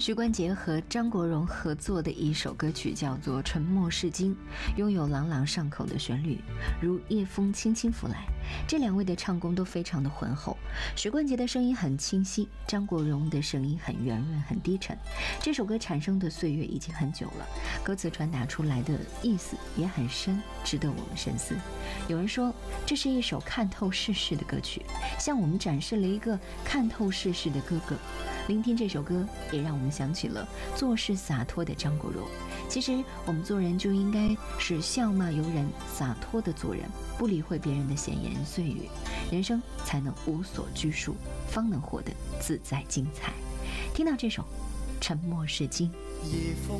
许冠杰和张国荣合作的一首歌曲叫做《沉默是金》，拥有朗朗上口的旋律，如夜风轻轻拂来。这两位的唱功都非常的浑厚，许冠杰的声音很清晰，张国荣的声音很圆润很低沉。这首歌产生的岁月已经很久了，歌词传达出来的意思也很深，值得我们深思。有人说这是一首看透世事的歌曲，向我们展示了一个看透世事的哥哥。聆听这首歌也让我们想起了做事洒脱的张国荣。其实我们做人就应该是笑骂由人，洒脱的做人，不理会别人的闲言碎语，人生才能无所拘束，方能活得自在精彩。听到这首《沉默是金》。